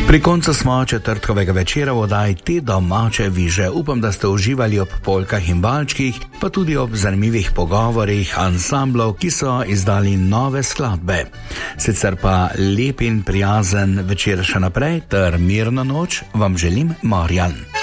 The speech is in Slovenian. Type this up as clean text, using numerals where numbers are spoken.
Pri koncu smo četrtkovega večera v oddaji Te domače viže. Upam, da ste uživali ob polkah in valčkih, pa tudi ob zanimivih pogovorih ansamblov, ki so izdali nove skladbe. Sicer pa lep in prijazen večer še naprej ter mirno noč vam želim, Marjan.